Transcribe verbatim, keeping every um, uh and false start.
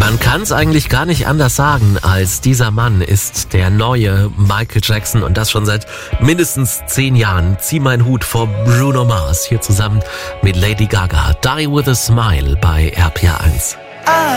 Man kann es eigentlich gar nicht anders sagen, als dieser Mann ist der neue Michael Jackson und das schon seit mindestens zehn Jahren. Zieh meinen Hut vor Bruno Mars hier zusammen mit Lady Gaga. Die with a Smile bei R P R eins.